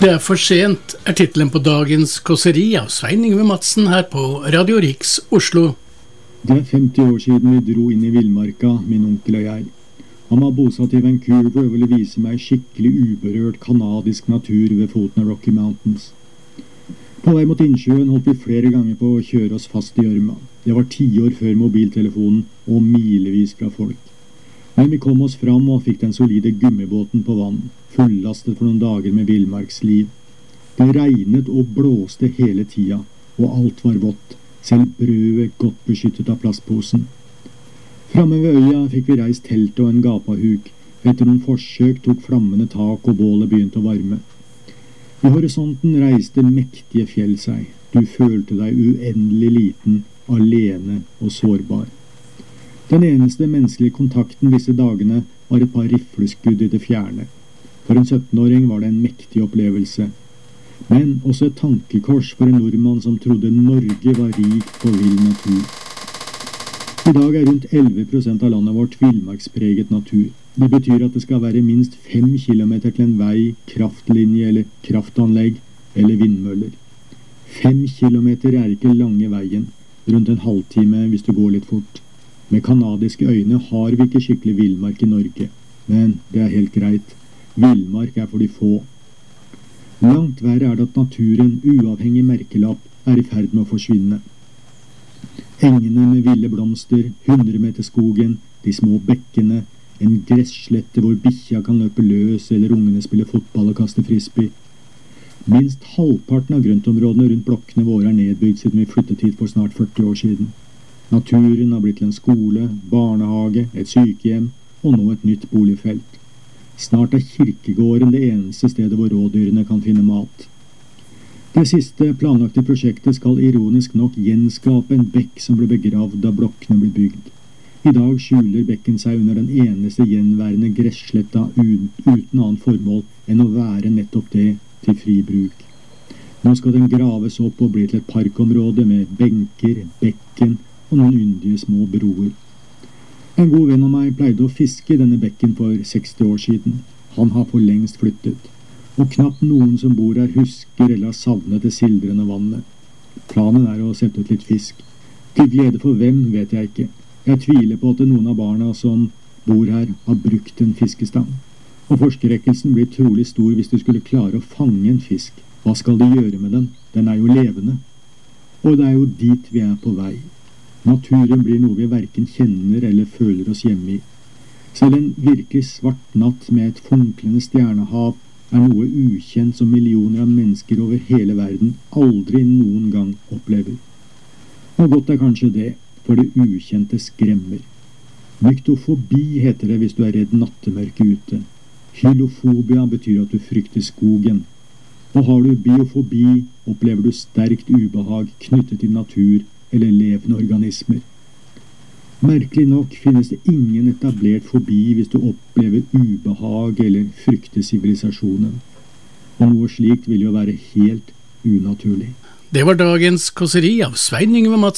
Det er for sent, er titelen på dagens kåseri av Svein Yngve Madsen her på Radio Riks Oslo. Det er 50 år siden vi dro inn i Villmarka, min onkel og jeg. Han var bosatt i Vancouver og ville vise meg skikkelig uberørt kanadisk natur ved foten av Rocky Mountains. På vei mot innsjøen holdt vi flere ganger på å kjøre oss fast i gjørma. Det var 10 år før mobiltelefonen og milevis fra folk. Men vi kom oss fram og fikk den solide gummibåten på vann, fullastet for noen dager med villmarksliv. Det regnet og blåste hele tida, og alt var vått, selv brødet godt beskyttet av plastposen. Framme ved øya fikk vi reist telt og en gapahuk. Etter noen forsøk tok flammende tak og bålet begynte å varme. I horisonten reiste mektige fjell seg. Du følte deg uendelig liten, alene og sårbar. Den eneste menneskelige kontakten disse dagene var et par rifleskudd i det fjerne. For en 17-åring var det en mektig opplevelse. Men også et tankekors for en nordmann som trodde Norge var rikt på vill natur. I dag er rundt 11% av landet vårt villmarkspreget natur. Det betyr at det skal være minst 5 kilometer til en vei, kraftlinje eller kraftanlegg eller vindmøller. 5 kilometer er ikke lange veien, rundt en halvtime hvis du går litt fort. Med kanadiske øyne har vi ikke skikkelig villmark i Norge, men det er helt greit. Villmark er for de få. Langt verre er det at naturen, uavhengig merkelapp, er i ferd med å forsvinne. Engene med ville blomster, 100-meterskogen, de små bekkene, en gresslette hvor bikkja kan løpe løs eller ungene spille fotball og kaste frisbee. Minst halvparten av grøntområdene rundt blokkene våre er nedbygd siden vi flyttet hit for snart 40 år siden. Naturen har blitt til en skole, barnehage, et sykehjem og nå et nytt boligfelt. Snart er kirkegården det eneste stedet hvor rådyrene kan finne mat. Det siste planlagte prosjektet skal ironisk nok gjenskape en bekk som ble begravd da blokkene ble bygd. I dag skjuler bekken seg under den eneste gjenværende gressletta uten annet formål enn å være nettopp det til fri bruk. Nå skal den graves opp og bli til et parkområde med benker, bekken og noen yndige små broer. En god venn av meg pleide å fiske i denne bekken for 60 år siden. Han har for lengst flyttet, og knapt noen som bor her husker eller har savnet det sildrende vannet. Planen er å sette ut litt fisk. Til glede for hvem vet jeg ikke. Jeg tviler på at noen av barna som bor her har brukt en fiskestang. Og forskrekkelsen blir trolig stor hvis du skulle klare å fange en fisk. Hva skal de gjøre med den? Den er jo levende. Og det er jo dit vi er på vei. Naturen blir noe vi hverken kjenner eller føler oss hjemme i. Selv en virkelig svart natt med et funklende stjernehav er noe ukjent som millioner av mennesker over hele verden aldri noen gang opplever. Og godt er kanskje det, for det ukjente skremmer. Myktofobi heter det hvis du er redd nattemørke ute. Hylofobia betyr at du frykter skogen. Og har du biofobi, opplever du sterkt ubehag knyttet til natur eller levende organismer. Merkelig nok finnes det ingen etablert fobi hvis du opplever ubehag eller frykter sivilisasjonen. Og noe slikt vil jo være helt unaturlig. Det var dagens kåseri av Svein Yngve Madsen.